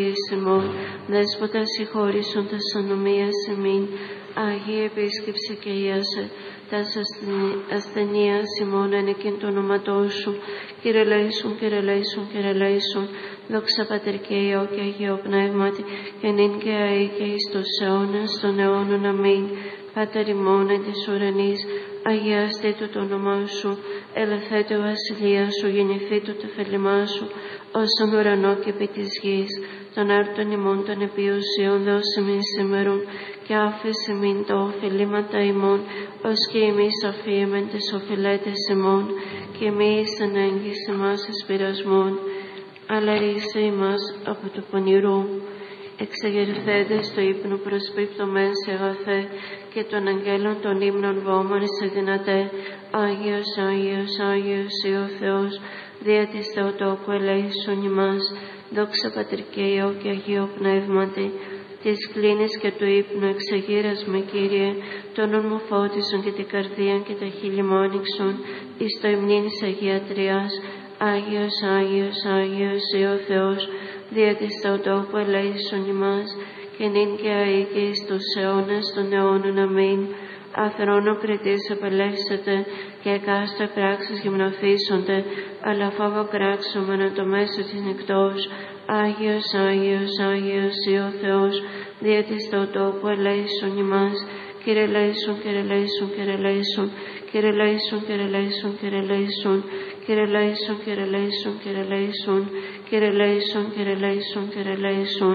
ημών, Δέσποτα συγχώρησον τας ανομίας ημίν, Άγιε επίσκεψε και Ιάσε, τας ασθενείας ημών ενεκήν το όνοματό σου, Κύριε ελέησον, Κύριε ελέησον, Κύριε ελέησον, δόξα Πατρ και Υιό και Αγίο Πνεύματι, και νυν και αεί και εις τους αιώνας των αιώνων. Αμήν. Πάτερ ημών εν της ουρανής, αγιάστη το όνομά σου, ελευθέτω η βασιλεία σου, γεννηθήτω το θέλημά σου, ως στον ουρανό και επί της γης. Των άρτων ημών των επιουσίων δώσε μην σήμερον, και άφησε μην τα οφειλήματα ημών, ως και εμείς αφήμεν τες οφειλέτες ημών, και εμείς ανέγγισε ημάς εις πειρασμών, αλλά ρίσε ημάς από του πονηρού. Εξεγερθέντε στο ύπνο προσπίπτωμεν σε αγαθέ, και των αγγέλων των ύμνων βόμων σε δυνατέ. Άγιος, Άγιος, Άγιος ή ο Θεός, δια της Θεοτόκου ελέησον ημάς. Δόξα Πατρ και Υιό και Αγίο Πνεύματι, της κλίνης και του ύπνου εξεγείρας με, Κύριε, το νου μου φώτισον και την καρδία και τα χείλη μου άνοιξον, εις το υμνήν της Αγία Τριάς. Άγιος, Άγιος, Άγιος ή ο Θεός, δια της Θεοτόκου ελέησον ημάς, και νυν και αεί και εις τους αιώνας των αιώνων. Αμήν. Αθρόνο κριτής απελεύσετε, και εκάστοτε πράξεις γυμνοθήσονται, αλλά φόβο κράξομεν το μέσο της νυχτός. Άγιος, Άγιος, Άγιος ή ο Θεός, δια της Θεοτόκου ελέησον ημάς. Κύριε ελέησον, Κύριε ελέησον, Κύριε ελέησον, Κύριε ελέησον, Κύριε ελέησον, Κύριε ελέησον, Κύριε ελέησον, Κύριε ελέησον, Κύριε ελέησον, Κύριε ελέησον, Κύριε ελέησον, Κύριε ελέησον.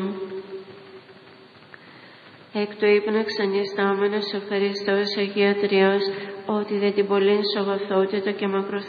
Εκ του ύπνου εξανιστάμενος ευχαριστώ Αγία Τριάς, ότι δε την πολλήν σου αγαθότητα και μακροθυμία